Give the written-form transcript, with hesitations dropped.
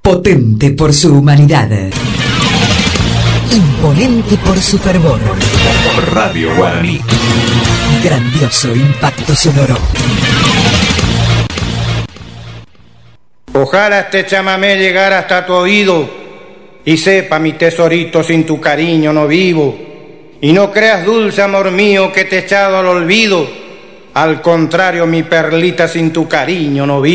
Potente por su humanidad. Imponente por su fervor. Radio Guaraní. Grandioso impacto sonoro. Ojalá este chamamé llegara hasta tu oído y sepa, mi tesorito, sin tu cariño no vivo. Y no creas, dulce amor mío, que te he echado al olvido. Al contrario, mi perlita, sin tu cariño no vivo.